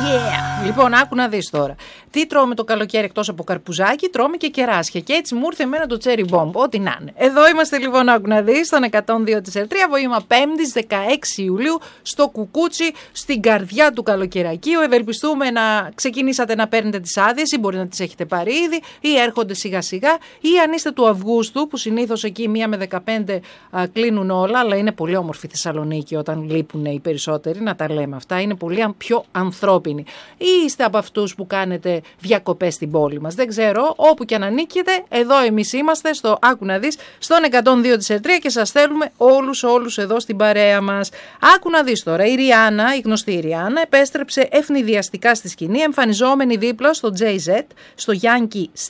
Yeah! Λοιπόν, άκου να δεις τώρα. Τι τρώμε το καλοκαίρι εκτός από καρπουζάκι, τρώμε και κεράσια. Και έτσι μου ήρθε εμένα το cherry bomb, ό,τι να είναι. Εδώ είμαστε λοιπόν, άκου να δεις, στον 102,3 απόγευμα 5η 16 Ιουλίου, στο Κουκούτσι, στην καρδιά του καλοκαιρακίου. Ευελπιστούμε να ξεκινήσατε να παίρνετε τις άδειες ή μπορεί να τις έχετε πάρει ήδη ή έρχονται σιγά σιγά, ή αν είστε του Αυγούστου, που συνήθως εκεί 1 με 15 κλείνουν όλα, αλλά είναι πολύ όμορφη Θεσσαλονίκη όταν λείπουν οι περισσότεροι, να τα λέμε αυτά, είναι πολύ πιο ανθρώπινοι. Ή είστε από αυτούς που κάνετε διακοπές στην πόλη μας, δεν ξέρω, όπου και αν ανήκετε, εδώ εμείς είμαστε, στο άκου να δεις, στον 102,3 και σας θέλουμε όλους εδώ στην παρέα μας. Άκου να δεις τώρα, η Ριάννα, η γνωστή Ριάννα, επέστρεψε ευνηδιαστικά στη σκηνή, εμφανιζόμενη δίπλα στο Jay-Z, στο Yankee